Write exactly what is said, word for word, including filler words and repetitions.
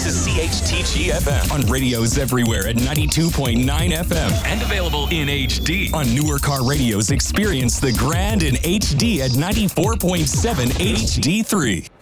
This is C H T G F M on radios everywhere at ninety-two point nine F M and available in H D. On newer car radios, experience the grand in H D at ninety-four point seven H D three.